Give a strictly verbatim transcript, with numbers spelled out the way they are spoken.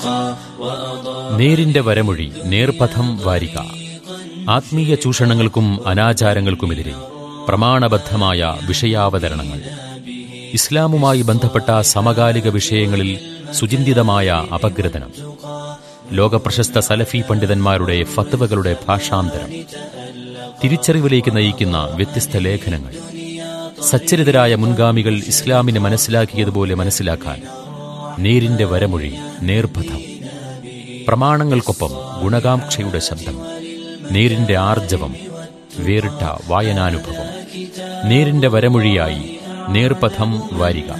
നേരിന്റെ വരമൊഴി നേർപഥം വാരിക. ആത്മീയ ചൂഷണങ്ങൾക്കും അനാചാരങ്ങൾക്കുമെതിരെ പ്രമാണബദ്ധമായ വിഷയാവതരണങ്ങൾ. ഇസ്ലാമുമായി ബന്ധപ്പെട്ട സമകാലിക വിഷയങ്ങളിൽ സുചിന്തിതമായ അപഗ്രഥനം. ലോകപ്രശസ്ത സലഫി പണ്ഡിതന്മാരുടെ ഫത്വകളുടെ ഭാഷാന്തരം. തിരിച്ചറിവിലേക്ക് നയിക്കുന്ന വ്യത്യസ്ത ലേഖനങ്ങൾ. സച്ചരിതരായ മുൻഗാമികൾ ഇസ്ലാമിനെ മനസ്സിലാക്കിയതുപോലെ മനസ്സിലാക്കാൻ നേരിന്റെ വരമൊഴി നേർപഥം. പ്രമാണങ്ങൾക്കൊപ്പം ഗുണകാംക്ഷയുടെ ശബ്ദം. നേരിന്റെ ആർജവം, വേറിട്ട വായനാനുഭവം. നേരിന്റെ വരമൊഴിയായി നേർപഥം വാരിക.